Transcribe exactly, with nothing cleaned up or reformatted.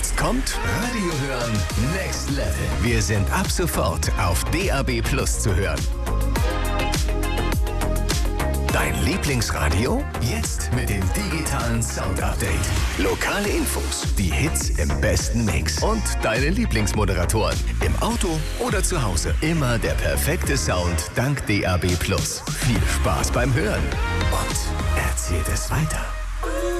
Jetzt kommt Radio hören Next Level. Wir sind ab sofort auf D A B Plus zu hören. Dein Lieblingsradio? Jetzt mit dem digitalen Sound-Update. Lokale Infos, die Hits im besten Mix und deine Lieblingsmoderatoren. Im Auto oder zu Hause. Immer der perfekte Sound dank D A B Plus. Viel Spaß beim Hören und erzählt es weiter.